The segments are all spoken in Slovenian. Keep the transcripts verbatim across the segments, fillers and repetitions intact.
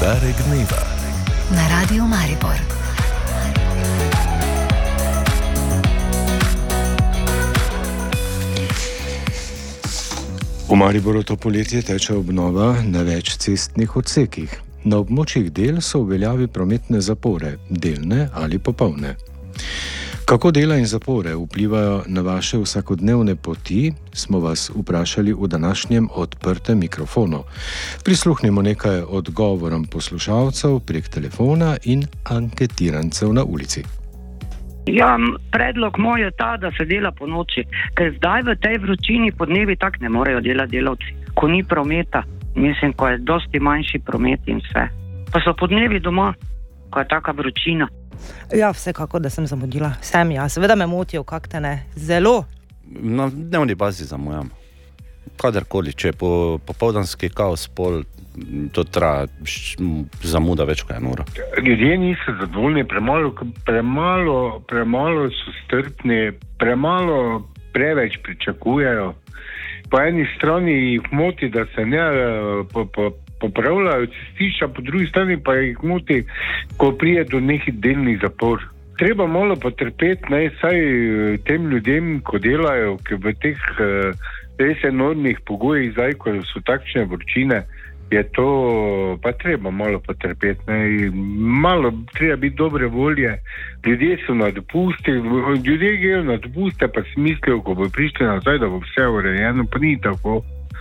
Poudarek dneva na Radiu Maribor. V Mariboru to poletje teče obnova na več cestnih odsekih. Na območjih del so v veljavi prometne zapore, delne ali popolne. Kako dela in zapore vplivajo na vaše vsakodnevne poti, smo vas vprašali v današnjem odprtem mikrofonu. Prisluhnimo nekaj odgovorom poslušalcev prek telefona in anketirancev na ulici. Ja, predlog moj je ta, da se dela po noči, ker zdaj v tej vročini podnevi tak ne morejo delati delavci, ko ni prometa, mislim, ko je dosti manjši promet in vse. Pa so podnevi doma, ko je taka vročina. Ja, vsekako, da sem zamudila. Sem ja, seveda me motijo, kak te ne. Zelo. Na dnevni bazi zamujam. Kadarkoli, če je po, popoldanski kaos pol, to traja zamuda več kot eno uro. Ljudje niso zadovoljni, premalo, premalo, premalo so strpni, premalo preveč pričakujejo. Po eni strani jih moti, da se ne po, po, popravljajo cestišča, po drugi strani pa jih moti, ko prije do nekih delnih zapor. Treba malo potrpeti, naj saj tem ljudem, ko delajo, ki v teh res enormnih pogojih zdaj, ko so takšne vročine, je to pa treba malo potrpeti. Ne? Malo treba biti dobre volje. Ljudje so na dopusti, ljudje grejo na dopuste, pa si mislijo, ko bo prišli nazaj, da bo vse urejeno, pa ni tako.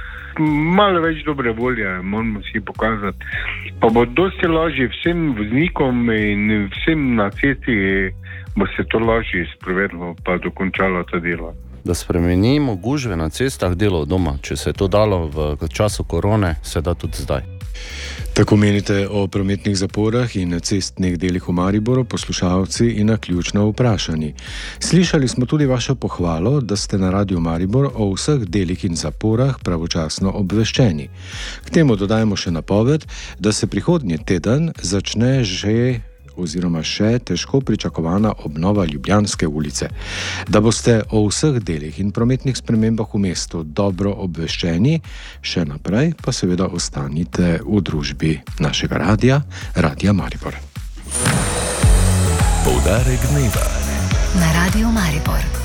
Malo več dobre volje moramo si pokazati. Pa bo dosti lažje vsem voznikom in vsem na cesti bo se to lažje sprovedlo, pa dokončalo ta delo. Da spremenimo gužve na cestah, delo od doma. Če se je to dalo v času korone, se da tudi zdaj. Tako menite o prometnih zaporah in cestnih delih v Mariboru poslušalci in naključno vprašani. Slišali smo tudi vašo pohvalo, da ste na Radiu Maribor o vseh delih in zaporah pravočasno obveščeni. K temu dodajmo še napoved, da se prihodnji teden začne že oziroma še težko pričakovana obnova Ljubljanske ulice. Da boste o vseh delih in prometnih spremembah v mestu dobro obveščeni, še naprej pa seveda ostanite v družbi našega radia, Radia Maribor. Poudarek dneva na Radiu Maribor.